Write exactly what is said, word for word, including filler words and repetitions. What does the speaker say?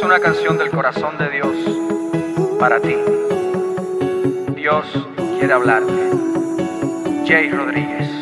una canción del corazón de Dios para ti. Dios quiere hablarte. Jay Rodríguez.